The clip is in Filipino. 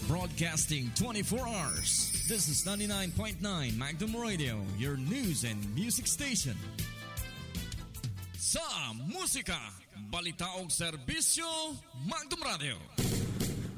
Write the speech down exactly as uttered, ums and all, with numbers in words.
Broadcasting twenty-four hours. This is ninety-nine point nine Magnum Radio, your news and music station. Sa musika, balita o serbisyo, Magnum Radio.